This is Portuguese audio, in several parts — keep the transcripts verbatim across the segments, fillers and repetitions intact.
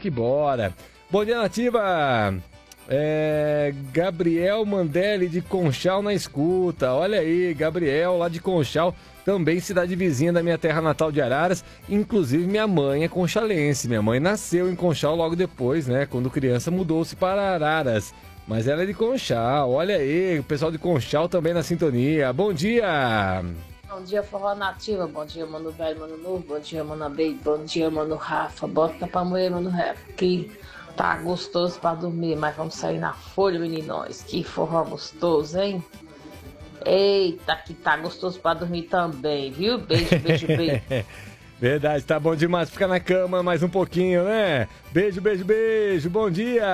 que bora. Bom dia, Nativa. É, Gabriel Mandelli de Conchal na escuta. Olha aí, Gabriel lá de Conchal, também cidade vizinha da minha terra natal de Araras. Inclusive minha mãe é conchalense. Minha mãe nasceu em Conchal logo depois, né? Quando criança mudou-se para Araras. Mas ela é de Conchal. Olha aí, o pessoal de Conchal também na sintonia. Bom dia! Bom dia, Forró Nativa. Bom dia, Mano Velho, Mano Novo. Bom dia, Mano Abei. Bom dia, Mano Rafa. Bota pra moer, Mano Rafa. Que tá gostoso pra dormir, mas vamos sair na folha, meninos. Que forró gostoso, hein? Eita, que tá gostoso pra dormir também, viu? Beijo, beijo, beijo. Verdade, tá bom demais ficar na cama mais um pouquinho, né? Beijo, beijo, beijo. Bom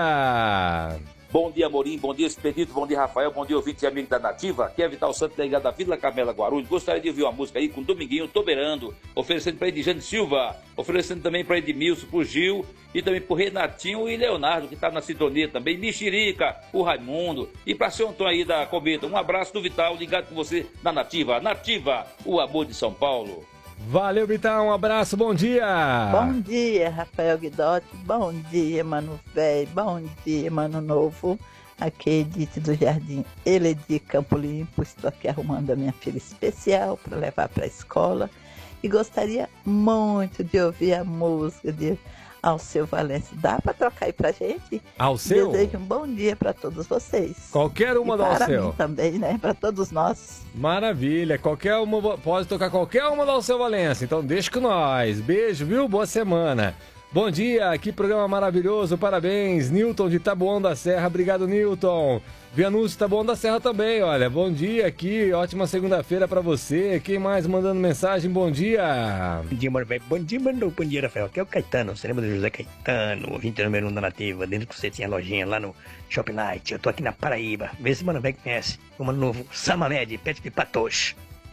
dia! Bom dia, Amorim. Bom dia, Expedito. Bom dia, Rafael. Bom dia, ouvinte e amigo da Nativa. Aqui é Vital Santos, da Igreja da Vila Carmela Guarulhos. Gostaria de ouvir uma música aí com Dominguinho Toberando, oferecendo para Edjane Silva, oferecendo também para Edmilson, pro Gil e também pro Renatinho e Leonardo, que tá na sintonia também, Mexerica, o Raimundo e para seu Antônio aí da Cometa. Um abraço do Vital, ligado com você na Nativa. Nativa, o amor de São Paulo. Valeu, Vital, um abraço, bom dia! Bom dia, Rafael Guidotti, bom dia, Mano Velho, bom dia, Mano Novo. Aqui é Edith do Jardim Eledi Campo Limpo, estou aqui arrumando a minha filha especial para levar para a escola e gostaria muito de ouvir a música de Alceu Valença. Dá para trocar aí pra gente? Alceu? Desejo um bom dia para todos vocês. Qualquer uma e do para Alceu. mim também, né? Para todos nós. Maravilha, qualquer uma, pode tocar qualquer uma do Alceu Valença, então deixa com nós. Beijo, viu? Boa semana. Bom dia, que programa maravilhoso, parabéns. Newton de Taboão da Serra, obrigado, Newton. Vianúcio Taboão da Serra também, olha, bom dia aqui, ótima segunda-feira pra você. Quem mais mandando mensagem, bom dia. Bom dia, mano, bom dia, mano, bom dia, Rafael. Aqui é o Caetano, você lembra do José Caetano, ouvinte número um da Nativa, dentro que você tinha lojinha lá no Shopping Night. Eu tô aqui na Paraíba, vê se o Mano Velho conhece o Mano Novo, Samamed, Pet de Patos.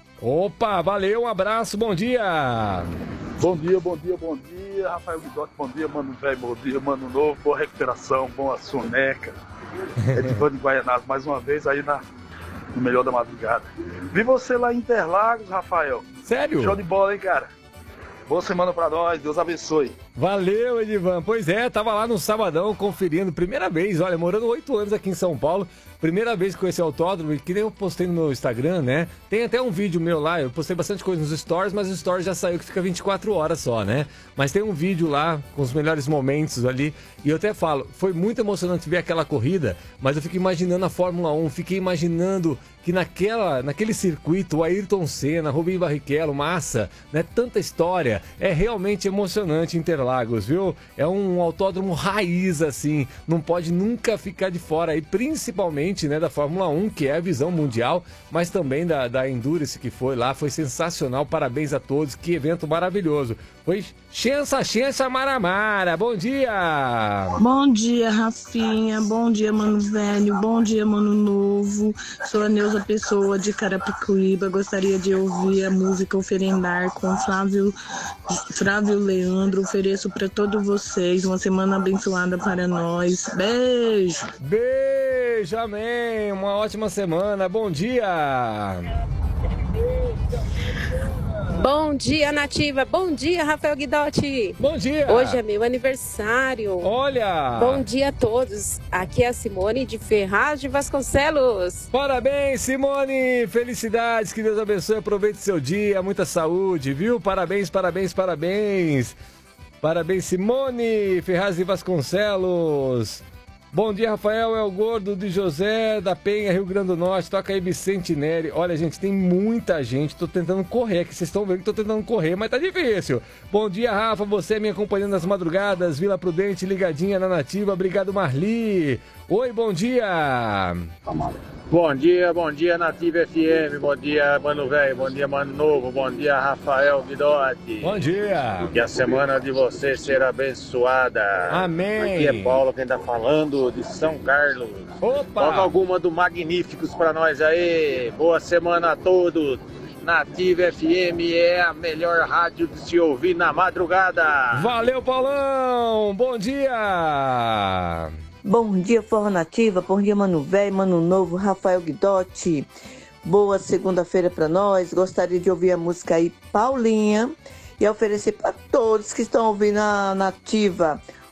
Opa, valeu, um abraço, bom dia. Bom dia, bom dia, bom dia, Rafael Guidotti, bom dia, Mano Velho, bom dia, Mano Novo, boa recuperação, boa soneca. É de Vânia de Guaianazes, mais uma vez aí na, no melhor da madrugada. Vi você lá em Interlagos, Rafael. Sério? Show de bola, hein, cara? Boa semana pra nós, Deus abençoe. Valeu, Edivan. Pois é, tava lá no sabadão conferindo, primeira vez, olha, morando oito anos aqui em São Paulo, primeira vez com esse autódromo, e que nem eu postei no meu Instagram, né? Tem até um vídeo meu lá, eu postei bastante coisa nos stories, mas o stories já saiu que fica vinte e quatro horas só, né? Mas tem um vídeo lá com os melhores momentos ali, e eu até falo, foi muito emocionante ver aquela corrida, mas eu fico imaginando a Fórmula um, fiquei imaginando que naquela, naquele circuito, o Ayrton Senna, Rubinho Barrichello, Massa, né? Tanta história, é realmente emocionante Interlagos, viu? É um autódromo raiz, assim, não pode nunca ficar de fora aí, principalmente, né, da Fórmula um, que é a visão mundial, mas também da, da Endurance que foi lá, foi sensacional, parabéns a todos, que evento maravilhoso. Foi Xença, Xença, Maramara, bom dia! Bom dia, Rafinha, bom dia, Mano Velho, bom dia, Mano Novo, sou a Neuza Pessoa de Carapicuíba, gostaria de ouvir a música Oferendar com Flávio, Flávio Leandro, ofereço para todos vocês, uma semana abençoada para nós, beijo! Beijo, amém, uma ótima semana, bom dia! Bom dia, Nativa. Bom dia, Rafael Guidotti. Bom dia. Hoje é meu aniversário. Olha. Bom dia a todos. Aqui é a Simone de Ferraz de Vasconcelos. Parabéns, Simone. Felicidades, que Deus abençoe. Aproveite seu dia, muita saúde, viu? Parabéns, parabéns, parabéns. Parabéns, Simone Ferraz de Vasconcelos. Bom dia, Rafael, é o Gordo de José da Penha, Rio Grande do Norte, toca aí Vicente Neri. Olha, gente, tem muita gente, tô tentando correr, que vocês estão vendo que tô tentando correr, mas tá difícil. Bom dia, Rafa, você é minha companhia nas madrugadas, Vila Prudente, ligadinha na Nativa, obrigado, Marli. Oi, bom dia. Bom dia, bom dia, Nativa F M, bom dia, Mano Velho, bom dia, Mano Novo, bom dia, Rafael Guidotti. Bom dia. Que a semana de vocês será abençoada. Amém. Aqui é Paulo quem tá falando, de São Carlos. Opa. Toca alguma do Magníficos pra nós aí. Boa semana a todos. Nativa F M é a melhor rádio de se ouvir na madrugada. Valeu, Paulão. Bom dia. Bom dia, Forró Nativa, bom dia, Mano Velho, Mano Novo, Rafael Guidotti. Boa segunda-feira para nós. Gostaria de ouvir a música aí, Paulinha, e oferecer para todos que estão ouvindo a Nativa